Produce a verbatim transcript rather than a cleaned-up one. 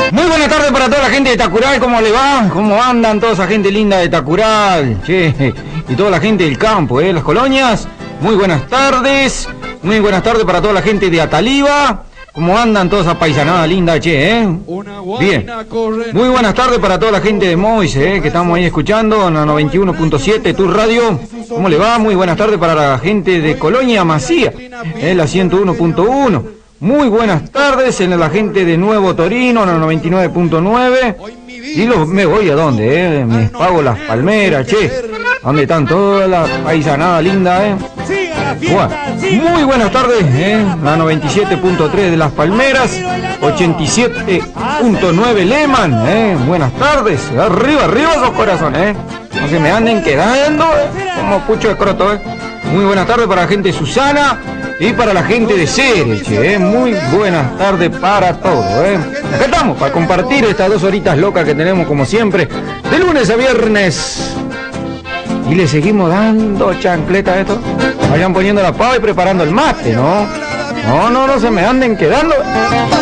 Muy buenas tardes para toda la gente de Tacural, ¿cómo le va? ¿Cómo andan toda esa gente linda de Tacural? Che, y toda la gente del campo, ¿eh? Las colonias. Muy buenas tardes. Muy buenas tardes para toda la gente de Ataliva. ¿Cómo andan toda esa paisanada linda, che, eh? Bien. Muy buenas tardes para toda la gente de Moise, eh, que estamos ahí escuchando en la noventa y uno punto siete, Tu Radio. ¿Cómo le va? Muy buenas tardes para la gente de Colonia Masía, eh, la ciento uno punto uno. Muy buenas tardes en la gente de Nuevo Torino, en la noventa y nueve punto nueve. Y los, me voy a dónde, eh, me pago las palmeras, che. ¿Dónde están todas las paisanadas lindas, eh? Bueno, muy buenas tardes, eh, la noventa y siete punto tres de Las Palmeras, ochenta y siete punto nueve Lehman, eh. Buenas tardes, arriba, arriba esos corazones, eh. No se me anden quedando, eh, como pucho de croto, eh. Muy buenas tardes para la gente de Susana y para la gente de Cereche, eh. Muy buenas tardes para todos, eh. Acá estamos para compartir estas dos horitas locas que tenemos como siempre, de lunes a viernes. Y le seguimos dando chancleta a esto. Vayan poniendo la pava y preparando el mate, ¿no? No, no, no se me anden quedando.